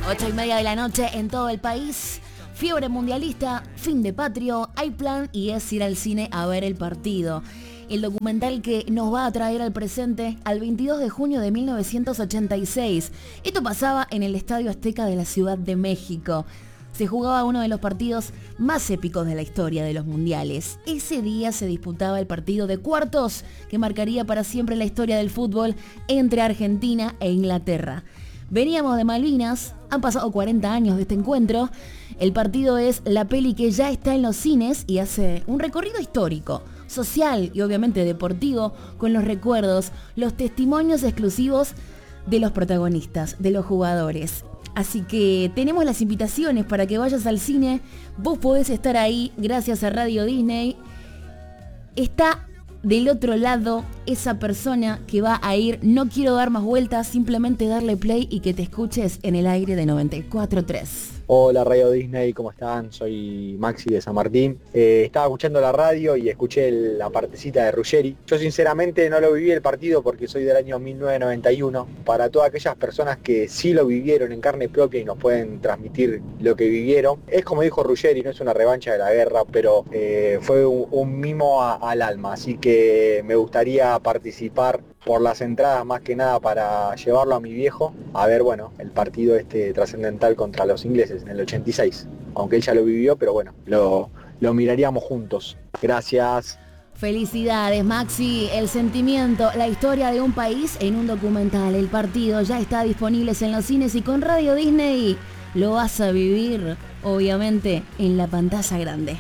8:30 de la noche en todo el país. Fiebre mundialista, fin de patrio, hay plan y es ir al cine a ver el partido. El documental que nos va a traer al presente al 22 de junio de 1986. Esto pasaba en el Estadio Azteca de la Ciudad de México. Se jugaba uno de los partidos más épicos de la historia de los mundiales. Ese día se disputaba el partido de cuartos que marcaría para siempre la historia del fútbol entre Argentina e Inglaterra. Veníamos de Malvinas, han pasado 40 años de este encuentro. El partido es la peli que ya está en los cines y hace un recorrido histórico, social y obviamente deportivo con los recuerdos, los testimonios exclusivos de los protagonistas, de los jugadores. Así que tenemos las invitaciones para que vayas al cine. Vos podés estar ahí gracias a Radio Disney. Está del otro lado esa persona que va a ir. No quiero dar más vueltas, simplemente darle play y que te escuches en el aire de 94.3. Hola Radio Disney, ¿cómo están? Soy Maxi de San Martín. Estaba escuchando la radio y escuché la partecita de Ruggeri. Yo sinceramente no lo viví el partido porque soy del año 1991. Para todas aquellas personas que sí lo vivieron en carne propia y nos pueden transmitir lo que vivieron, es como dijo Ruggeri, no es una revancha de la guerra, pero fue un mimo al alma. Así que me gustaría participar por las entradas más que nada para llevarlo a mi viejo a ver, bueno, el partido trascendental contra los ingleses en el 86. Aunque él ya lo vivió, pero bueno, lo miraríamos juntos. Gracias. Felicidades, Maxi. El sentimiento, la historia de un país en un documental. El partido ya está disponible en los cines y con Radio Disney lo vas a vivir, obviamente, en la pantalla grande.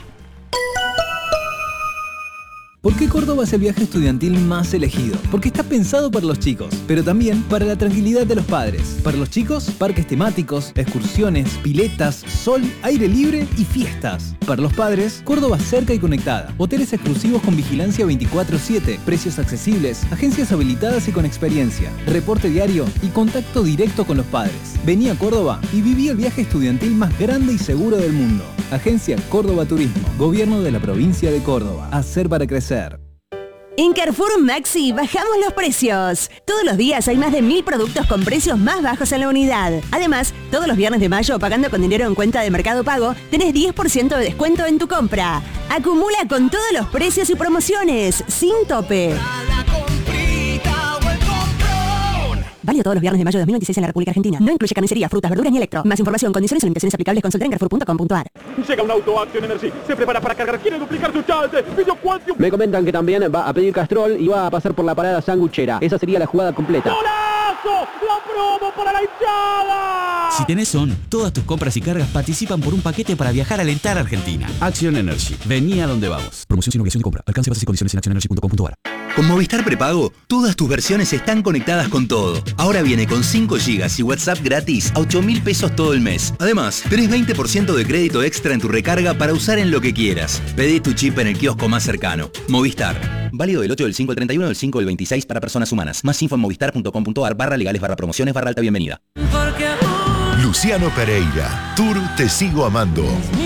¿Por qué Córdoba es el viaje estudiantil más elegido? Porque está pensado para los chicos, pero también para la tranquilidad de los padres. Para los chicos, parques temáticos, excursiones, piletas, sol, aire libre y fiestas. Para los padres, Córdoba cerca y conectada. Hoteles exclusivos con vigilancia 24/7, precios accesibles, agencias habilitadas y con experiencia, reporte diario y contacto directo con los padres. Vení a Córdoba y viví el viaje estudiantil más grande y seguro del mundo. Agencia Córdoba Turismo, Gobierno de la Provincia de Córdoba. Hacer para crecer. En Carrefour Maxi bajamos los precios. Todos los días hay más de 1000 productos con precios más bajos en la unidad. Además, todos los viernes de mayo pagando con dinero en cuenta de Mercado Pago, tenés 10% de descuento en tu compra. Acumula con todos los precios y promociones, sin tope. Válido todos los viernes de mayo de 2026 en la República Argentina. No incluye carnicería, frutas, verduras ni electro. Más información, condiciones y limitaciones aplicables consulta en carrefour.com.ar. Llega un auto Action Energy. Se prepara para cargar. Quiere duplicar su chance. Me comentan que también va a pedir Castrol y va a pasar por la parada sanguchera. Esa sería la jugada completa. ¡Golazo! ¡La promo para la hinchada! Si tenés ON, todas tus compras y cargas participan por un paquete para viajar a alentar a Argentina. Action Energy. Vení a donde vamos. Promoción sin obligación de compra. Alcance, bases y condiciones en actionenergy.com.ar. Con Movistar Prepago, todas tus versiones están conectadas con todo. Ahora viene con 5 GB y WhatsApp gratis a 8.000 pesos todo el mes. Además, tenés 20% de crédito extra en tu recarga para usar en lo que quieras. Pedí tu chip en el kiosco más cercano. Movistar. Válido del 8 del 5 al 31 del 5 del 26 para personas humanas. Más info en movistar.com.ar/legales/promociones/alta bienvenida. Luciano Pereira, Tour Te Sigo Amando.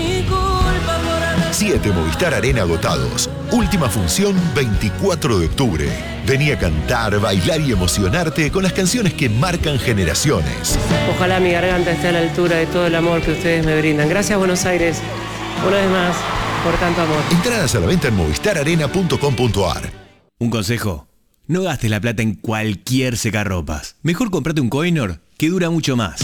7 Movistar Arena agotados. Última función 24 de octubre. Vení a cantar, bailar y emocionarte con las canciones que marcan generaciones. Ojalá mi garganta esté a la altura de todo el amor que ustedes me brindan. Gracias, Buenos Aires, una vez más, por tanto amor. Entradas a la venta en movistararena.com.ar. Un consejo: no gastes la plata en cualquier secarropas. Mejor comprate un Coinor que dura mucho más.